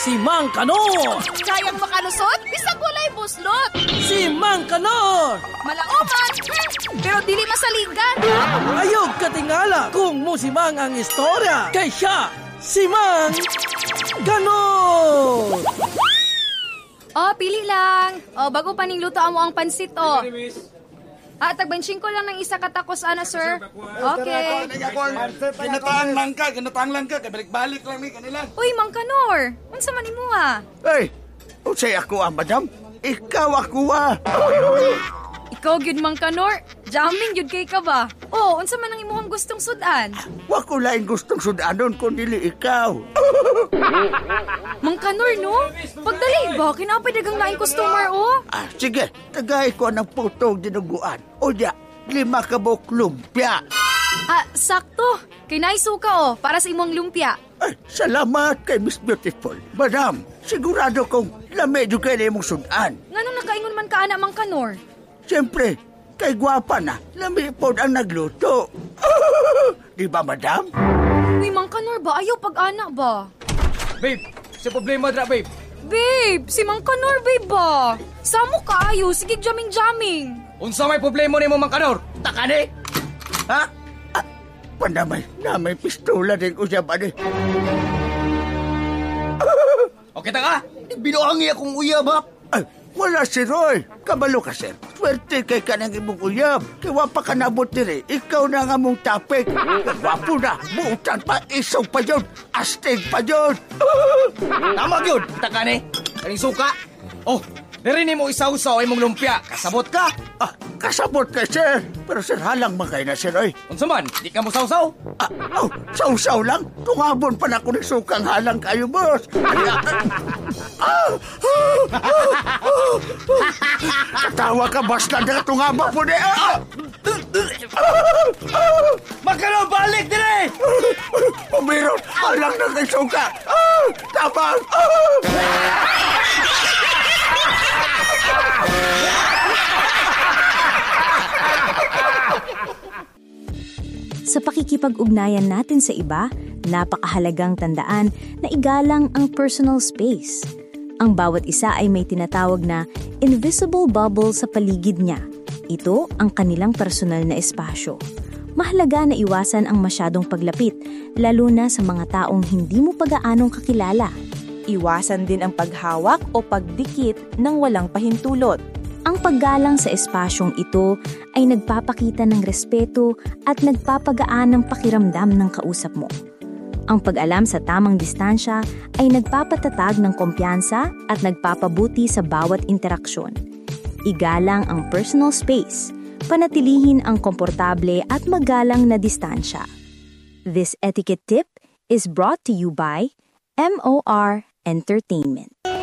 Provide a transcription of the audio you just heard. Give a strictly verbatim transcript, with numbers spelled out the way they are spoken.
si Mang Kanor. Kayang makalusot, bisag walay buslot. Si Mang Kanor. Malaoman, hmm, pero dili masaligan. Ayog katingala kung musimang ang istorya. Kay siya, si Mang Kanor. Oh, pili lang. Oh, bago pa ning luto mo ang pansit, oh. Ah, tagbansin ko lang ng isa katakos, ana, sir. Okay. Ginataang lang ka, ginataang lang ka. Balik-balik lang ni kanila. Uy, Mang Kanor. Unsa man imo ah? Hey, unsay ako ah, madam? Ikaw ako ah. Ikaw gyud Mang Kanor. Jamming gyud kay ka ba? Oh, unsa man ang imong gustong sudan? Wa ko lain gustong sudanon kung dili ikaw. Mang Kanor, no? Pagdali ba, kinapay dagang laing customer, oh. Ah, sige, tagay ko ng putong dinuguan. O diya, lima ka buok lumpia. Ah, sakto. Kay naisuka, oh, para sa imong lumpia. Ay, salamat kay Miss Beautiful. Madam, sigurado kong lamedyo kayo na imong sudan. Nganong nakaingon man ka, anak Mang Kanor? Siyempre, kay gwapa na, lamipod ang nagluto. Di ba, madam? Uy, Mang Kanor ba? Ayaw pag-anak ba? Babe, sa problema dra, babe. Babe, si Mang Kanor, babe ba? Samo ka ayo, sige jamming-jamming. Unsa may problema ni mo, Mang Kanor? Takani? Ha? Ah, panamay, na may pistola din ko siya ba ni? Okay ta ka? Binuangi akong uyab, ha? Ay, wala si Roy. Kabalo ka, sir. Swerte kay ka ng imong uyab. Kaya pa ka nabot dire. Ikaw na nga mong tapik. Wapo na. Buutan pa. Isaw pa yun. Astig pa yun. Tama yun. Taka ni. Kaling suka. Oh, narinig mo isaw-saw ay mong lumpia. Kasabot ka. Ah, kasabot ka, sir. Pero sir, halang magay na, sir, oy. Unsa man, di ka mo saw-saw? Ah, oh, saw-saw lang. Tungabon pa na ako ng sukang halang kayo, boss. Ah, katawa ka, basta na tungaba po na. Ah! Magkano, balik dire! Pumirot, halang na kay suka. Ah, tabang. Sa pakikipag-ugnayan natin sa iba, napakahalagang tandaan na igalang ang personal space. Ang bawat isa ay may tinatawag na invisible bubble sa paligid niya. Ito ang kanilang personal na espasyo. Mahalaga na iwasan ang masyadong paglapit, lalo na sa mga taong hindi mo pagaanong kakilala. Iwasan din ang paghawak o pagdikit ng walang pahintulot. Ang paggalang sa espasyong ito ay nagpapakita ng respeto at nagpapagaan ng pakiramdam ng kausap mo. Ang pag-alam sa tamang distansya ay nagpapatatag ng kumpiyansa at nagpapabuti sa bawat interaksyon. Igalang ang personal space, panatilihin ang komportable at magalang na distansya. This etiquette tip is brought to you by M O R Entertainment.